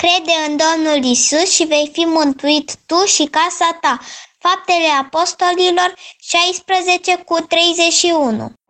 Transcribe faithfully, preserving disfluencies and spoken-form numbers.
crede în Domnul Isus și vei fi mântuit tu și casa ta. Faptele Apostolilor șaisprezece cu treizeci și unu.